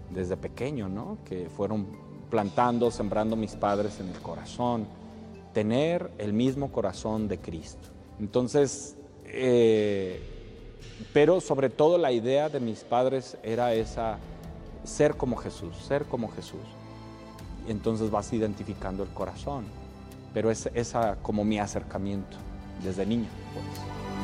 desde pequeño, ¿no? Que fueron plantando, sembrando mis padres en el corazón, tener el mismo corazón de Cristo. Entonces, pero sobre todo la idea de mis padres era esa, ser como Jesús, ser como Jesús. Entonces vas identificando el corazón, pero es esa como mi acercamiento desde niño, pues.